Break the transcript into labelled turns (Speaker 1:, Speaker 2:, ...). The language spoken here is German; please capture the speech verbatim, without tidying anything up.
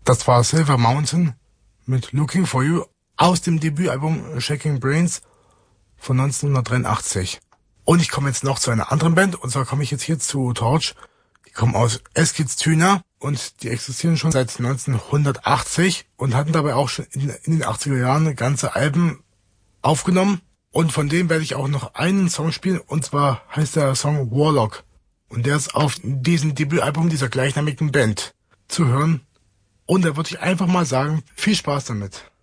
Speaker 1: Das war Silver Mountain mit Looking for You aus dem Debütalbum Shaking Brains von neunzehnhundertdreiundachtzig. Und ich komme jetzt noch zu einer anderen Band, und zwar komme ich jetzt hier zu Torch. Die kommen aus Eskilstuna und die existieren schon seit neunzehnhundertachtzig und hatten dabei auch schon in, in den achtziger Jahren ganze Alben aufgenommen. Und von denen werde ich auch noch einen Song spielen, und zwar heißt der Song Warlock. Und der ist auf diesem Debütalbum dieser gleichnamigen Band zu hören. Und da würde ich einfach mal sagen, viel Spaß damit.